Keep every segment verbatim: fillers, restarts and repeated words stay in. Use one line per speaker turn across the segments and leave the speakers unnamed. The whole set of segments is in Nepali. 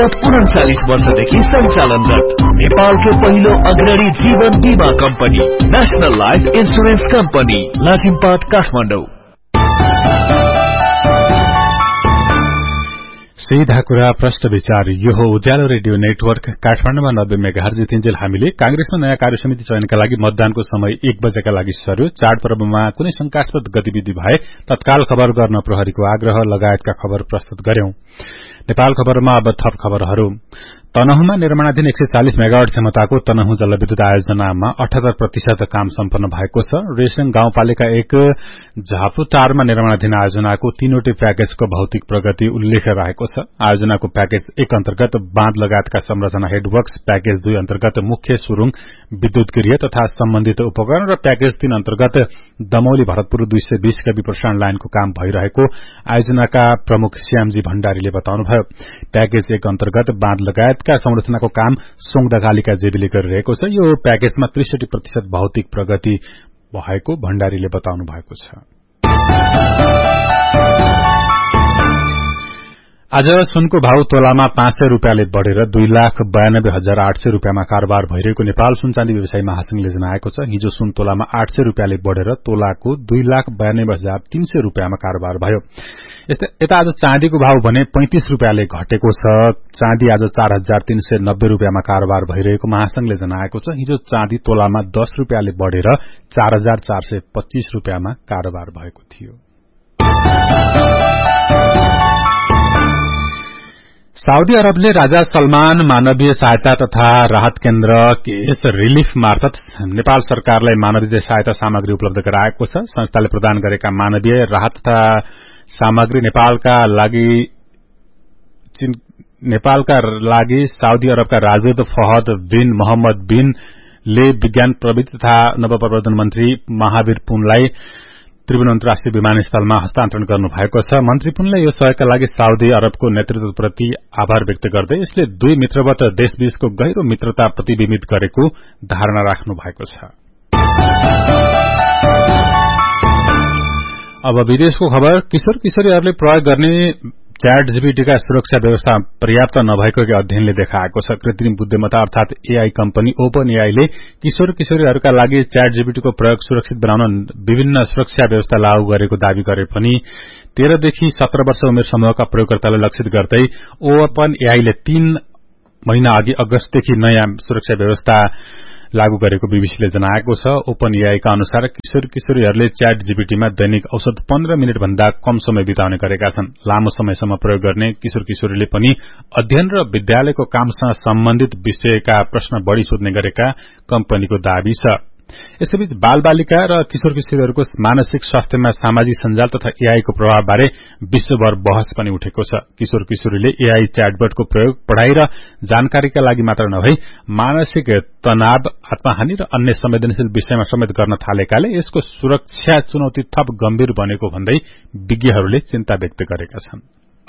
विगत उन्चालीस वर्षदेखि सञ्चालनरत नेपालको पहिलो अग्रणी जीवन बीमा company national life insurance company Lazimpat Kathmandu.
सीधा कुरा प्रश्न विचार यो हो उज्यालो रेडियो नेटवर्क काठमाडौँमा नब्बे मेगाहर्ज तिनजेल हामीले कांग्रेसमा नयाँ कार्यसमिति चयनका लागि मतदानको समय एक बजेका लागि सर्यो। चाडपर्वमा कुनै शंकास्पद गतिविधि भए तत्काल खबर गर्न प्रहरीको आग्रह लगायतका खबर प्रस्तुत गर्यौं। नेपाल खबरमा अब थप खबरहरू। तनहुँमा निर्माणाधीन एक सय चालिस मेगावाट क्षमताको तनहुँ जलविद्युत आयोजनामा अठहत्तर प्रतिशत काम सम्पन्न भएको छ। रेसङ गाउँपालिका एक झापुटारमा निर्माणाधीन आयोजनाको तीनवटै प्याकेजको भौतिक प्रगति उल्लेख रहेको छ। आयोजनाको प्याकेज एक अन्तर्गत बाँध लगायतका संरचना हेडवर्क्स, प्याकेज दुई अन्तर्गत मुख्य सुरुङ, विद्युत गृह तथा सम्बन्धित उपकरण र प्याकेज तीन अन्तर्गत दमौली भरतपुर दुई सय बीस कवि प्रसारण लाइनको काम भइरहेको आयोजनाका प्रमुख श्यामजी भण्डारीले बताउनुभयो। प्याकेज एक अन्तर्गत बाँध लगायत का संरचनाको काम सोङदागालीका जेबीले गरिरहेको छ। यो प्याकेजमा त्रिसठी प्रतिशत भौतिक प्रगति भएको भण्डारीले बताउनु भएको छ। आज सुनको भाव तोलामा पाँच सय रूपियाँले बढ़ेर दुई लाख बयानब्बे हजार आठ सय रूपियाँमा कारोबार भइरहेको नेपाल सुनचाँदी व्यवसायी महासंघले जनाएको छ। हिजो सुन तोलामा आठ सय रूपियाँले बढ़ेर तोलाको दुई लाख बयानब्बे हजार तीन सय रूपियाँमा कारोबार भयो। यता आज चाँदीको भाव भने पैंतिस रूपियाँले घटेको छ। चाँदी आज चार हजार तीन सय नब्बे रूपियाँमा कारोबार भइरहेको महासंघले जनाएको छ। हिजो चाँदी तोलामा दस रूपियाँले बढ़ेर चार हजार चार सय पच्चीस रूपियाँमा कारोबार भएको थियो। साउदी अरबले राजा सलमान मानवीय सहायता तथा राहत केन्द्र केस रिलिफ मार्फत नेपाल सरकारलाई मानवीय सहायता सामग्री उपलब्ध गराएको छ। संस्थाले प्रदान गरेका मानवीय राहत तथा सामग्री नेपालका लागि नेपालका लागि साउदी अरबका राजदूत फहद बिन मोहम्मद बिन ले विज्ञान प्रविधि तथा नवप्रवर्धन मन्त्री महावीर पुनलाई त्रिभुवन अन्तर्राष्ट्रिय विमानस्थलमा हस्तान्तरण गर्नुभएको छ। मन्त्री पुनले यो सहयोगका लागि साउदी अरबको नेतृत्वप्रति आभार व्यक्त गर्दै यसले दुई मित्रवत देशबीचको गहिरो मित्रता प्रतिबिम्बित गरेको धारणा राख्नु भएको छ। अब विदेशको खबर। किशोर किशोरीहरूले प्रयोग गर्ने च्याट जीपीटीका सुरक्षा व्यवस्था पर्याप्त नभएको अध्ययनले देखाएको छ। कृत्रिम बुद्धिमत्ता अर्थात एआई कम्पनी ओपन एआईले किशोर किशोरीहरूका लागि च्याट जीपीटीको प्रयोग सुरक्षित बनाउन विभिन्न सुरक्षा व्यवस्था लागू गरेको दावी गरे पनि तेह्रदेखि सत्र वर्ष उमेर समूहका प्रयोगकर्तालाई लक्षित गर्दै ओपन एआईले तीन महिना अघि अगस्तदेखि नयाँ सुरक्षा व्यवस्था लागू गरेको बीबीसीले जनाएको छ। ओपन एआईका अनुसार किशोर किशोरीहरूले च्याट जीपीटीमा दैनिक औसत पन्ध्र मिनट भन्दा कम समय बिताउने गरेका छन्। लामो समयसम्म प्रयोग गर्ने किशोर किशोरीले पनि अध्ययन र विद्यालयको कामसँग सम्बन्धित विषयका प्रश्न बढ़ी सोध्ने गरेका कम्पनीको दावी छ। यसैबीच बाल बालिका र किशोर किशोरीहरूको मानसिक स्वास्थ्यमा सामाजिक सञ्जाल तथा एआईको प्रभावबारे विश्वभर बहस पनि उठेको छ। किशोर किशोरीले एआई च्याटबोटको प्रयोग पढ़ाई र जानकारीका लागि मात्र नभई मानसिक तनाव, आत्महानि र अन्य संवेदनशील विषयमा समेत गर्न थालेकाले यसको सुरक्षा चुनौती थप गम्भीर बनेको भन्दै विज्ञहरूले चिन्ता व्यक्त गरेका छन्।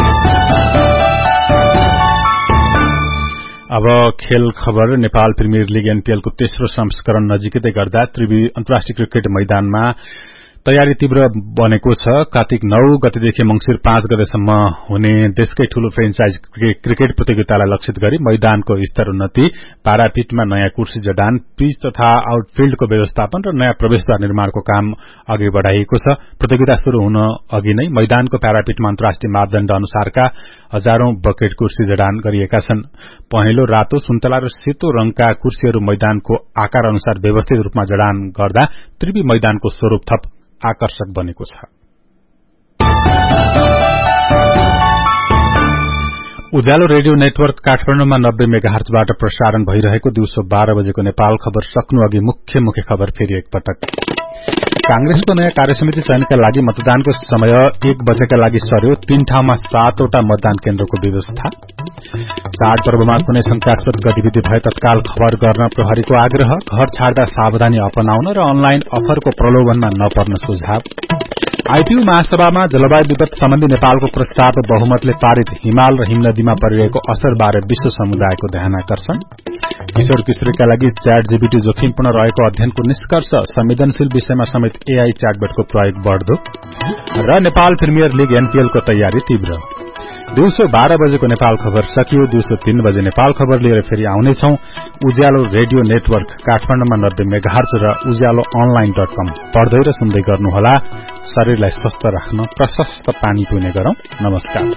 अब खेल खबर। नेपाल प्रिमियर लीग एनपीएलको तेस्रो संस्करण नजिकै गर्दा त्रिवी अन्तर्राष्ट्रिय क्रिकेट मैदानमा तयारी तीव्र बनेको छ। कार्तिक नौ गतेदेखि मंसिर पाँच गतेसम्म हुने देशकै ठूलो फ्रेन्चाइज क्रिकेट प्रतियोगितालाई लक्षित गरी मैदानको स्तर उन्नति, पारापिटमा नयाँ कुर्सी जडान, पिच तथा आउटफिल्डको व्यवस्थापन र नयाँ प्रवेशद्वार निर्माणको काम अघि बढ़ाइएको छ। प्रतियोगिता शुरू हुन अघि नै मैदानको प्यारापिटमा अन्तर्राष्ट्रिय मापदण्ड अनुसारका हजारौं बकेट कुर्सी जडान गरिएका छन्। पहेँलो, रातो, सुन्तला र सेतो रंगका कुर्सीहरू मैदानको आकार अनुसार व्यवस्थित रूपमा जडान गर्दा त्रिवी मैदानको स्वरूप थप आकर्षक बनेको छ। उज्यालो रेडियो नेटवर्क काठमाडौँमा नब्बे मेगाहर्जबाट प्रसारण भइरहेको दिउँसो बाह्र बजेको नेपाल खबर सक्नु अघि मुख्य मुख्य खबर फेरि एकपटक। कांग्रेसको नयाँ कार्यसमिति चयनका लागि मतदानको समय एक बजेका लागि सर्यो। तीन ठाउँमा सातवटा मतदान केन्द्रको व्यवस्था। चाडपर्वमा कुनै शंकास्पद गतिविधि भए तत्काल खबर गर्न प्रहरीको आग्रह। घर छाड्दा सावधानी अपनाउन र अनलाइन अफरको प्रलोभनमा नपर्न सुझाव। आईटीयू महासभामा जलवायु विपद सम्बन्धी नेपालको प्रस्ताव बहुमतले पारित। हिमाल र हिमनदीमा परिरहेको असरबारे विश्व समुदायको ध्यानाकर्षण। किशोर किशोरीका लागि च्याट जीपीटी जोखिमपूर्ण रहेको अध्ययनको निष्कर्ष। संवेदनशील विषयमा समेत एआई च्याटबोटको प्रयोग बढ़दो। र नेपाल प्रिमियर लीग एनपीएलको तयारी तीव्र। दिउँसो बाह्र बजेको नेपाल खबर सकियो। दिउँसो तीन बजे नेपाल खबर लिएर फेरि आउनेछौं। उज्यालो रेडियो नेटवर्क काठमाडौँमा नब्बे मेगाहर्ज र उज्यालो अनलाइन डट कम पढ्दै र सुन्दै गर्नुहोला। शरीरलाई स्वस्थ राख्न प्रशस्त पानी पिउने गरौं। नमस्कार।